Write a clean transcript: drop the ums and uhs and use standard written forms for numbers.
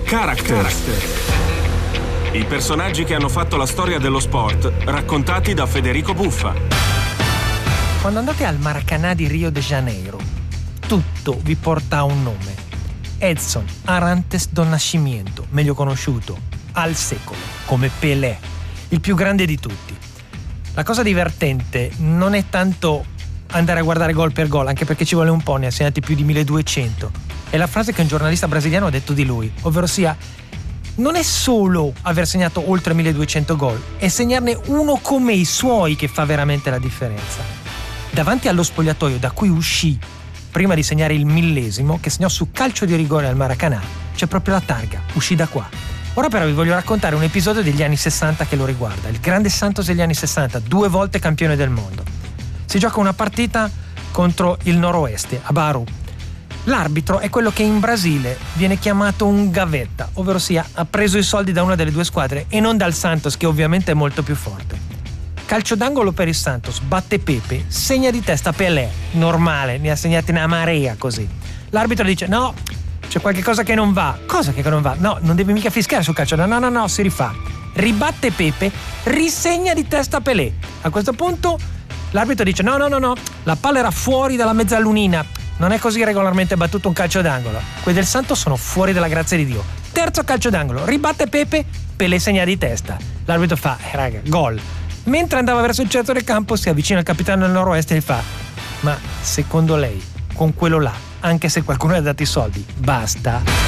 Character. I personaggi che hanno fatto la storia dello sport, raccontati da Federico Buffa. Quando andate al Maracanã di Rio de Janeiro, tutto vi porta a un nome: Edson Arantes do Nascimento, meglio conosciuto al secolo come Pelé, il più grande di tutti. La cosa divertente non è tanto andare a guardare gol per gol, anche perché ci vuole un po', ne ha segnati più di 1200. È la frase che un giornalista brasiliano ha detto di lui, ovvero sia: non è solo aver segnato oltre 1200 gol, è segnarne uno come i suoi che fa veramente la differenza. Davanti allo spogliatoio da cui uscì prima di segnare il 1000°, che segnò su calcio di rigore al Maracanã, c'è proprio la targa, uscì da qua. Ora però vi voglio raccontare un episodio degli anni 60 che lo riguarda. Il grande Santos degli anni 60, 2 volte campione del mondo. Si gioca una partita contro il Noroeste, a Baru. L'arbitro è quello che in Brasile viene chiamato un gavetta, ovvero sia ha preso i soldi da una delle due squadre e non dal Santos, che ovviamente è molto più forte. Calcio d'angolo per il Santos, batte Pepe, segna di testa Pelé, normale, ne ha segnati una marea così. L'arbitro dice: no, c'è qualche cosa che non va. Cosa che non va? No, non devi mica fischiare sul calcio. No, si rifà. Ribatte Pepe, risegna di testa Pelé. A questo punto l'arbitro dice: no, la palla era fuori dalla mezzalunina. Non è così regolarmente battuto un calcio d'angolo. Quelli del Santos sono fuori dalla grazia di Dio. Terzo calcio d'angolo, ribatte Pepe, Pelé segna di testa. L'arbitro fa: raga, gol. Mentre andava verso il centro del campo si avvicina al capitano del Noroeste e gli fa: ma secondo lei, con quello là, anche se qualcuno ha dato i soldi, basta?